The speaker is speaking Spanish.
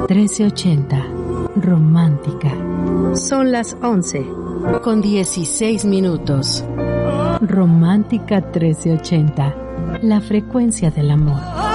1380. Romántica. Son las 11:16. Romántica 1380. La frecuencia del amor.